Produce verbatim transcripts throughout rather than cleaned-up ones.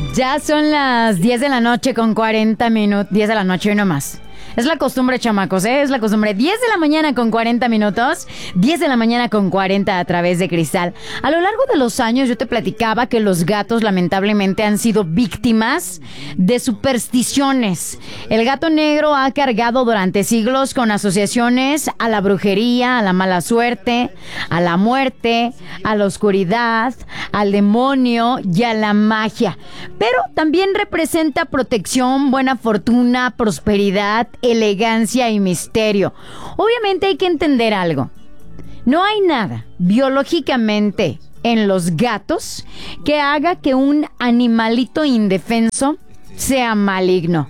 Ya son las diez de la noche con cuarenta minutos. diez de la noche y no más. Es la costumbre, chamacos, ¿eh? Es la costumbre. diez de la mañana con cuarenta minutos. diez de la mañana con cuarenta a través de Cristal. A lo largo de los años yo te platicaba que los gatos lamentablemente han sido víctimas de supersticiones. El gato negro ha cargado durante siglos con asociaciones a la brujería, a la mala suerte, a la muerte, a la oscuridad, al demonio y a la magia. Pero también representa protección, buena fortuna, prosperidad, elegancia y misterio. Obviamente hay que entender algo. No hay nada biológicamente en los gatos que haga que un animalito indefenso sea maligno.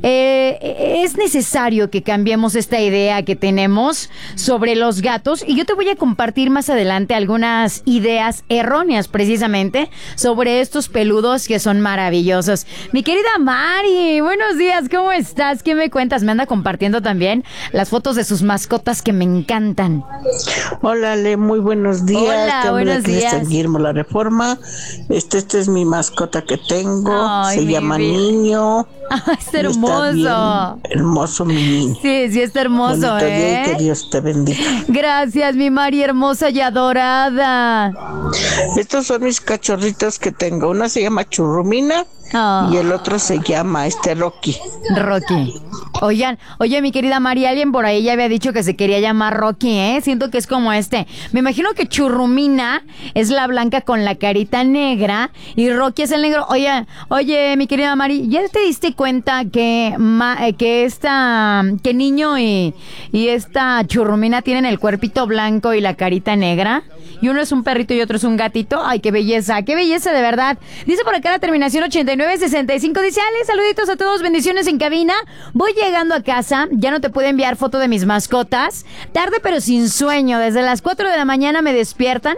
Eh, es necesario que cambiemos esta idea que tenemos sobre los gatos, y yo te voy a compartir más adelante algunas ideas erróneas precisamente sobre estos peludos que son maravillosos. Mi querida Mari, buenos días, ¿cómo estás? ¿Qué me cuentas? Me anda compartiendo también las fotos de sus mascotas que me encantan. Hola, Ale, muy buenos días. Hola, Te buenos días. Cristian Guillermo La Reforma. Este, este es mi mascota que tengo. Ay, se mi llama vida. Niño. Ay, es hermoso. Está bien hermoso mi niño. Sí, sí, está hermoso, Bonito ¿eh? día y que Dios te bendiga. Gracias, mi Mari hermosa y adorada. Estos son mis cachorritos que tengo. Una se llama Churrumina. Oh. Y el otro se llama este Rocky. Rocky. Oigan, oye, mi querida Mari, alguien por ahí ya había dicho que se quería llamar Rocky, ¿eh? Siento que es como este. Me imagino que Churrumina es la blanca con la carita negra y Rocky es el negro. Oye, oye, mi querida Mari, ¿ya te diste cuenta que ma, que esta, que Niño y, y esta Churrumina tienen el cuerpito blanco y la carita negra? Y uno es un perrito y otro es un gatito. Ay, qué belleza, qué belleza de verdad. Dice por acá la terminación ochenta y nueve sesenta y cinco. Dice, Ale, saluditos a todos, bendiciones en cabina. Voy llegando a casa, ya no te puedo enviar foto de mis mascotas. Tarde pero sin sueño, desde las cuatro de la mañana me despiertan.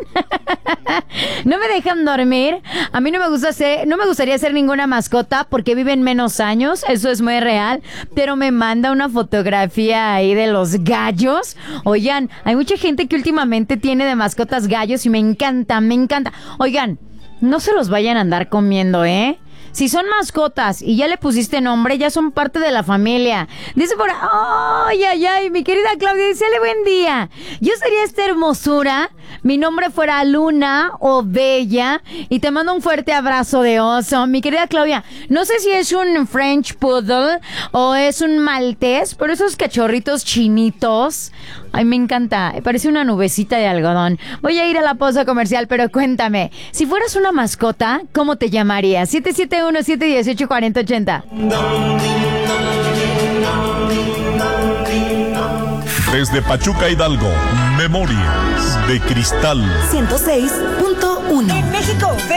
No me dejan dormir. A mí no me gusta ser, no me gustaría ser ninguna mascota porque viven menos años, eso es muy real. Pero me manda una fotografía ahí de los gallos. Oigan, hay mucha gente que últimamente tiene de mascotas gallos y me encanta, me encanta. Oigan, no se los vayan a andar comiendo, ¿eh? Si son mascotas y ya le pusiste nombre, ya son parte de la familia. Dice por... ¡Ay, ay, ay! Mi querida Claudia, dísele buen día. Yo sería esta hermosura. Mi nombre fuera Luna o Bella. Y te mando un fuerte abrazo de oso. Mi querida Claudia, no sé si es un French Poodle o es un maltés, pero esos cachorritos chinitos... Ay, me encanta. Parece una nubecita de algodón. Voy a ir a la pausa comercial, pero cuéntame. Si fueras una mascota, ¿cómo te llamarías? siete siete uno, siete uno ocho, cuatro cero ocho cero. Desde Pachuca, Hidalgo, Memorias de Cristal. ciento seis punto uno. En México,